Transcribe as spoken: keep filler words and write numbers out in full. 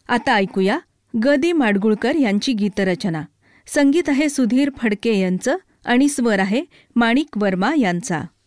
आता ऐकूया ग दी माडगुळकर यांची गीतरचना. संगीत आहे सुधीर फडके यांचं आणि स्वर आहे माणिक वर्मा यांचा.